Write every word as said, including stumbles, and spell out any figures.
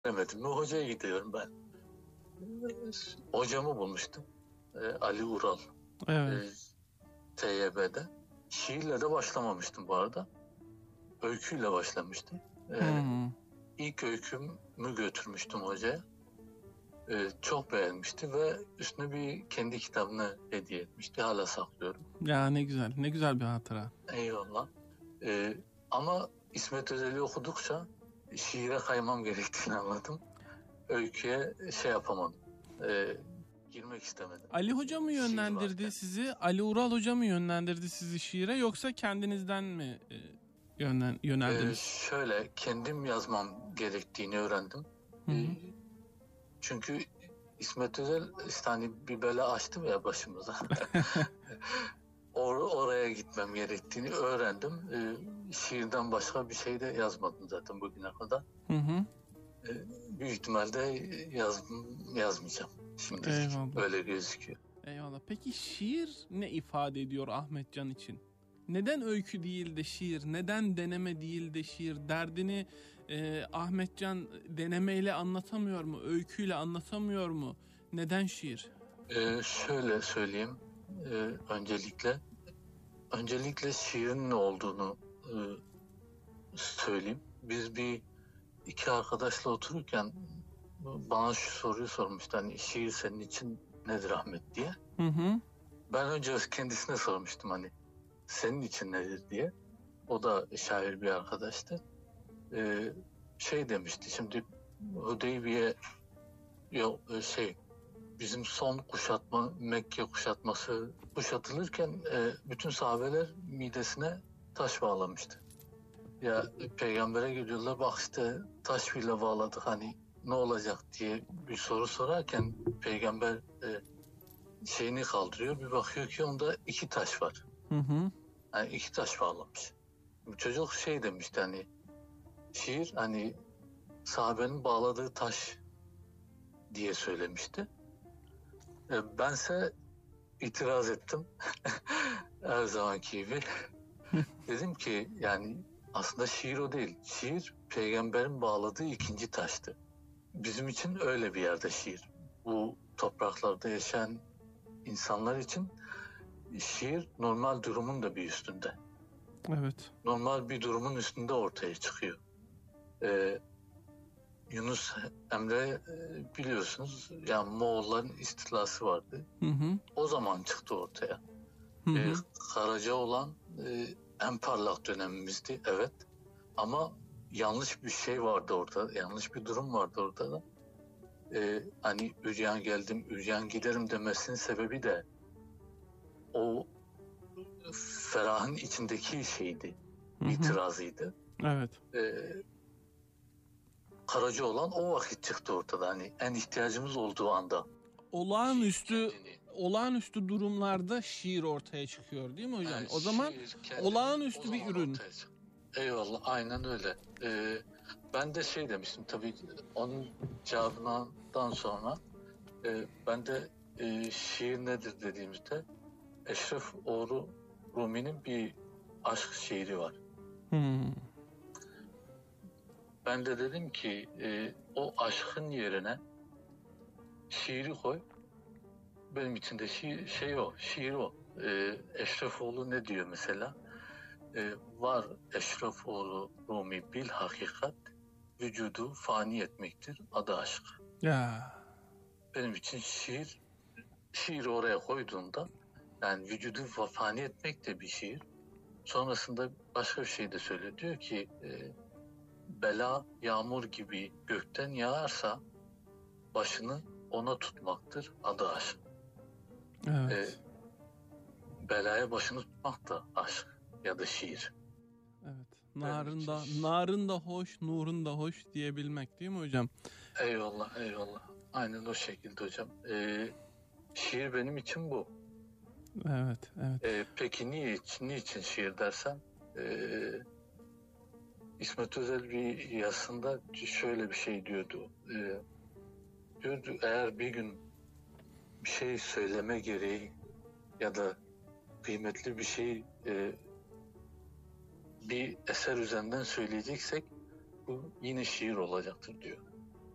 Demedim mi hocaya gidiyorum ben. Hocamı bulmuştum. Ee, Ali Ural. Evet. Ee, T Y B'de. Şiirle de başlamamıştım bu arada. Öyküyle başlamıştım. Ee, Hmm. ilk öykümü götürmüştüm hocaya. Ee, çok beğenmişti ve üstüne bir kendi kitabını hediye etmişti. Hala saklıyorum. Ya ne güzel. Ne güzel bir hatıra. Eyvallah. Ee, ama İsmet Özel'i okudukça şiire kaymam gerektiğini anladım. Öyküye şey yapamadım. Ee, girmek istemedim. Ali Hoca mı yönlendirdi sizi? Ali Ural Hoca mı yönlendirdi sizi şiire, yoksa kendinizden mi e, yönlen, yöneldiniz? Ee, şöyle kendim yazmam gerektiğini öğrendim. Hı hı. Ee, çünkü İsmet Özel işte hani bir bela açtı ya başımıza. Or- oraya gitmem gerektiğini öğrendim. Ee, şiirden başka bir şey de yazmadım zaten bugüne kadar. Hı hı. Ee, büyük ihtimalle yaz, yazmayacağım. Şimdi öyle gözüküyor. Eyvallah. Peki şiir ne ifade ediyor Ahmetcan için? Neden öykü değil de şiir? Neden deneme değil de şiir? Derdini e, Ahmetcan denemeyle anlatamıyor mu? Öyküyle anlatamıyor mu? Neden şiir? Ee, şöyle söyleyeyim. Ee, öncelikle öncelikle şiirin ne olduğunu e, söyleyeyim. Biz bir iki arkadaşla otururken bana şu soruyu sormuştu. Hani şiir senin için nedir Ahmet diye. Hı hı. Ben önce kendisine sormuştum hani senin için nedir diye. O da şair bir arkadaştı. Ee, şey demişti şimdi Hudeybiye yok şey bizim son kuşatma Mekke kuşatması kuşatılırken e, bütün sahabeler midesine taş bağlamıştı. Ya peygambere geliyorlar bak işte taş bile bağladık hani ne olacak diye bir soru sorarken peygamber e, şeyini kaldırıyor bir bakıyor ki onda iki taş var. Hı hı. Yani iki taş bağlamış. Bu çocuk şey demişti hani şiir hani sahabenin bağladığı taş diye söylemişti. E, bense itiraz ettim. Her zamanki gibi. Dedim ki yani aslında şiir o değil. Şiir peygamberin bağladığı ikinci taştı. Bizim için öyle bir yerde şiir. Bu topraklarda yaşayan insanlar için şiir normal durumun da bir üstünde. Evet. Normal bir durumun üstünde ortaya çıkıyor. Ee, Yunus Emre e, biliyorsunuz yani Moğolların istilası vardı. Hı hı. O zaman çıktı ortaya. Hı hı. Ee, Karaca olan e, en parlak dönemimizdi evet. Ama yanlış bir şey vardı orada. Yanlış bir durum vardı orada da. Ee, hani üryan geldim, üryan giderim demesinin sebebi de o ferahın içindeki şeydi. Hı hı. İtirazıydı. Evet. Ee, Karaca olan o vakit çıktı ortada. Hani en ihtiyacımız olduğu anda. Olağanüstü olağanüstü durumlarda şiir ortaya çıkıyor değil mi hocam? Yani o zaman olağanüstü o bir zaman ürün. Eyvallah aynen öyle. Ee, ben de şey demiştim tabii onun cevabından sonra e, ben de e, şiir nedir dediğimizde Eşref Oğru Rumi'nin bir aşk şiiri var. Hmm. Ben de dedim ki e, o aşkın yerine şiiri koy. Benim için de şiir, şey o, şiir o. E, Eşrefoğlu ne diyor mesela? E, var Eşrefoğlu Rumi bil hakikat, vücudu fani etmektir, adı aşk. Ya. Benim için şiir, şiiri oraya koyduğunda, yani vücudu fani etmek de bir şiir. Sonrasında başka bir şey de söylüyor. Diyor ki, e, bela yağmur gibi gökten yağarsa, başını ona tutmaktır, adı aşk. Evet. E, belaya başını tutmak da aşk ya da şiir. Evet. Narında, narında hoş, nurunda hoş diyebilmek değil mi hocam? Eyvallah, eyvallah. Aynen o şekilde hocam. Ee, şiir benim için bu. Evet, evet. Ee, peki niye, niçin şiir dersen? Ee, İsmet Özel bir yazısında şöyle bir şey diyordu. Ee, diyordu eğer bir gün bir şey söyleme gereği ya da kıymetli bir şey e, bir eser üzerinden söyleyeceksek bu yine şiir olacaktır diyor.